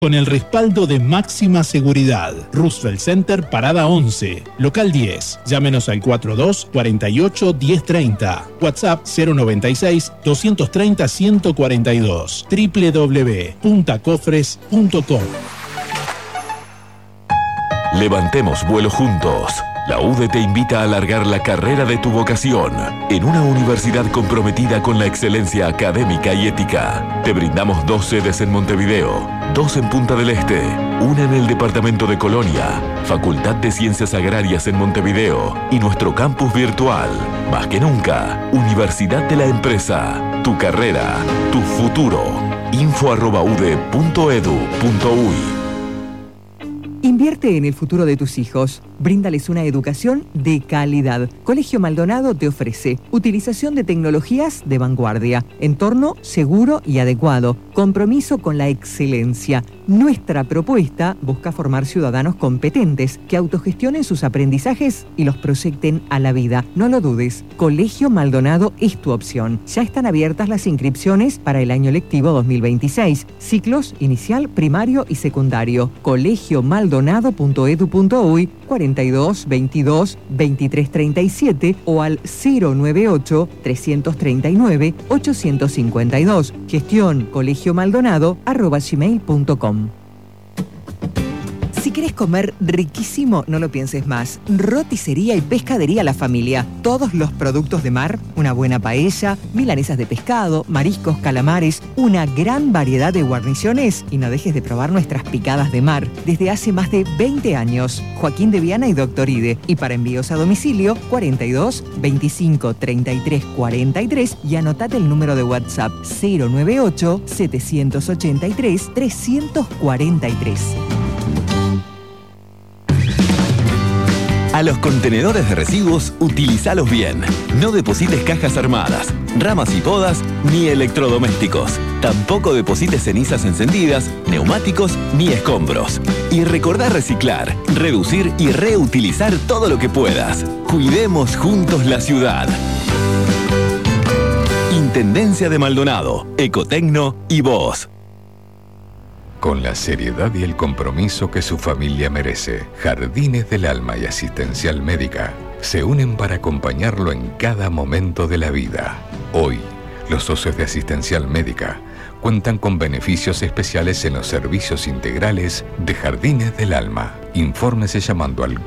Con el respaldo de Máxima Seguridad. Roosevelt Center, Parada 11, Local 10. Llámenos al 42 48 1030. WhatsApp 096 230 142. www.puntacofres.com. Levantemos vuelo juntos. La UDE te invita a alargar la carrera de tu vocación en una universidad comprometida con la excelencia académica y ética. Te brindamos 2 sedes en Montevideo, 2 en Punta del Este, una en el departamento de Colonia, Facultad de Ciencias Agrarias en Montevideo y nuestro campus virtual. Más que nunca, Universidad de la Empresa. Tu carrera, tu futuro. info@ude.edu.uy. Invierte en el futuro de tus hijos. Bríndales una educación de calidad. Colegio Maldonado te ofrece utilización de tecnologías de vanguardia, entorno seguro y adecuado, compromiso con la excelencia. Nuestra propuesta busca formar ciudadanos competentes que autogestionen sus aprendizajes y los proyecten a la vida. No lo dudes, Colegio Maldonado es tu opción. Ya están abiertas las inscripciones para el año lectivo 2026. Ciclos inicial, primario y secundario. colegiomaldonado.edu.uy 42 22 23 37 o al 098 339 852. Gestión colegiomaldonado@gmail.com. Si querés comer riquísimo, no lo pienses más. Roticería y pescadería La Familia. Todos los productos de mar, una buena paella, milanesas de pescado, mariscos, calamares, una gran variedad de guarniciones y no dejes de probar nuestras picadas de mar. Desde hace más de 20 años. Joaquín de Viana y Doctor Ide. Y para envíos a domicilio, 42 25 33 43 y anotate el número de WhatsApp 098 783 343. A los contenedores de residuos, utilizalos bien. No deposites cajas armadas, ramas y podas, ni electrodomésticos. Tampoco deposites cenizas encendidas, neumáticos ni escombros. Y recordá reciclar, reducir y reutilizar todo lo que puedas. Cuidemos juntos la ciudad. Intendencia de Maldonado, Ecotecno y vos. Con la seriedad y el compromiso que su familia merece, Jardines del Alma y Asistencial Médica se unen para acompañarlo en cada momento de la vida. Hoy, los socios de Asistencial Médica cuentan con beneficios especiales en los servicios integrales de Jardines del Alma. Infórmese llamando al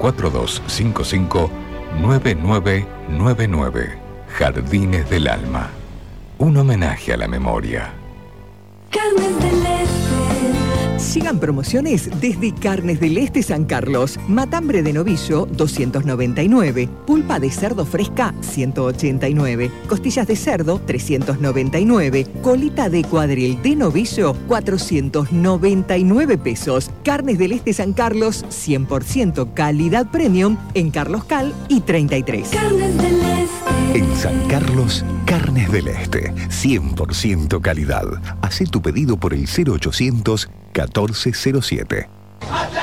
4255-9999. Jardines del Alma. Un homenaje a la memoria. Carnes del Este. Sigan promociones desde Carnes del Este San Carlos. Matambre de novillo, 299. Pulpa de cerdo fresca, 189. Costillas de cerdo, 399. Colita de cuadril de novillo, 499 pesos. Carnes del Este San Carlos, 100% calidad premium en Carlos Cal y 33. Carnes del Este. En San Carlos, Carnes del Este, 100% calidad. Hacé tu pedido por el 0800 1407.